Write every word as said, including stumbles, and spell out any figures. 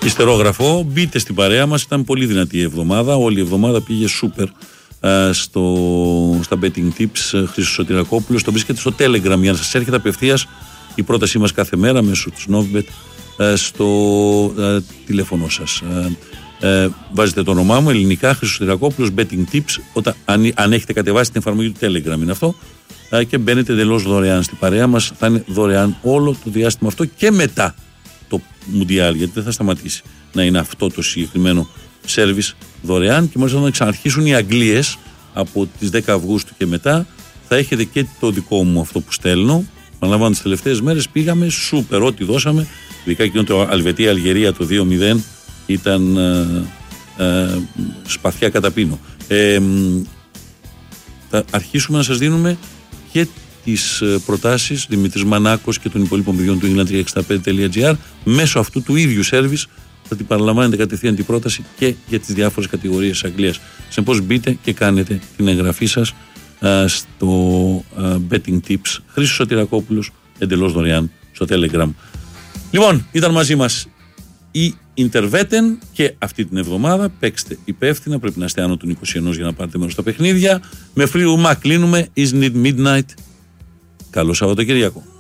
Ιστερόγραφο, μπείτε στην παρέα μας. Ήταν πολύ δυνατή η εβδομάδα. Όλη η εβδομάδα πήγε σούπερ στο, στα betting tips. Χρήστος Σωτηρακόπουλος. Το βρίσκεται στο Telegram για να σας έρχεται απευθείας η πρότασή μας κάθε μέρα μέσω της Novibet στο ε, τηλέφωνο σας. Ε, ε, βάζετε το όνομά μου, ελληνικά, Χρήστος Σωτηρακόπουλος, betting tips. Όταν, αν, αν έχετε κατεβάσει την εφαρμογή του Telegram είναι αυτό. Ε, και μπαίνετε εντελώς δωρεάν στην παρέα μας. Θα είναι δωρεάν όλο το διάστημα αυτό και μετά το Μουντιάλ, γιατί δεν θα σταματήσει να είναι αυτό το συγκεκριμένο σέρβις δωρεάν. Και μάλιστα όταν ξαναρχίσουν οι Αγγλίες από τις δέκα Αυγούστου και μετά, θα έχετε και το δικό μου αυτό που στέλνω. Παναλαμβάνω, τις τελευταίες μέρες πήγαμε σούπερ, ό,τι δώσαμε. Ειδικά εκείνο το Αλβετία-Αλγερία το δύο μηδέν ήταν ε, ε, σπαθιά κατά πίνο. Ε, θα αρχίσουμε να σας δίνουμε και τις προτάσεις Δημήτρης Μανάκος και των υπολείπων παιδιών του England τριακόσια εξήντα πέντε τελεία τζι άρ. Μέσω αυτού του ίδιου σέρβις θα την παραλαμβάνετε κατευθείαν την πρόταση και για τις διάφορες κατηγορίες της Αγγλίας. Συνεπώς μπείτε και κάνετε την εγγραφή σας α, στο α, Betting Tips. Χρήστος Σωτηρακόπουλος, εντελώς δωρεάν στο Telegram. Λοιπόν, ήταν μαζί μας η Interveten και αυτή την εβδομάδα παίξτε υπεύθυνα. Πρέπει να είστε άνω των είκοσι ένα για να πάρετε μέρος στα παιχνίδια. Με Free Mac κλείνουμε. Isn't it midnight? Καλό Σαββατοκύριακο.